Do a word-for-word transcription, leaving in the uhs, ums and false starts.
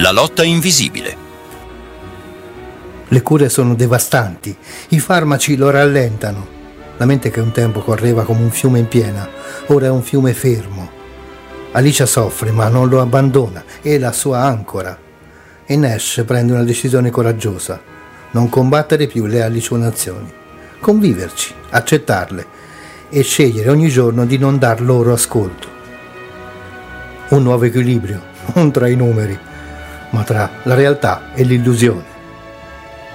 La lotta invisibile. Le cure sono devastanti, i farmaci lo rallentano. La mente che un tempo correva come un fiume in piena, ora è un fiume fermo. Alicia soffre ma non lo abbandona, è la sua ancora. E Nash prende una decisione coraggiosa: non combattere più le allucinazioni, conviverci, accettarle e scegliere ogni giorno di non dar loro ascolto. Un nuovo equilibrio, non tra i numeri, ma tra la realtà e l'illusione.